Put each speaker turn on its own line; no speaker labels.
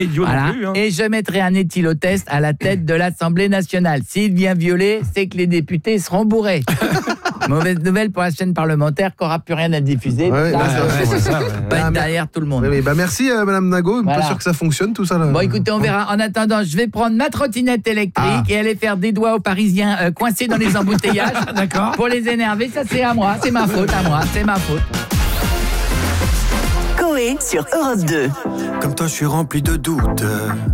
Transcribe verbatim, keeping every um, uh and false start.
idiot
Voilà.
non plus. Hein.
Et je mettrai un éthylotest à la tête de l'Assemblée nationale. S'il vient violer, c'est que les députés seront bourrés. Mauvaise nouvelle pour la chaîne parlementaire qui n'aura plus rien à diffuser.
Ouais,
Ça,
là,
ça,
ouais,
ça,
c'est
ça,
ça,
va
ouais.
être
Ah,
derrière tout le monde.
Oui, oui. Bah, merci euh, Madame Nago,
Voilà.
pas sûr que ça fonctionne tout ça là.
Bon, écoutez, on verra. En attendant, je vais prendre ma trottinette électrique
Ah.
et aller faire des doigts aux Parisiens euh, coincés dans les embouteillages.
D'accord.
Pour les énerver, ça c'est à moi, c'est ma faute à moi, c'est ma faute.
Coé sur Europe deux.
Comme toi, je suis rempli de doutes.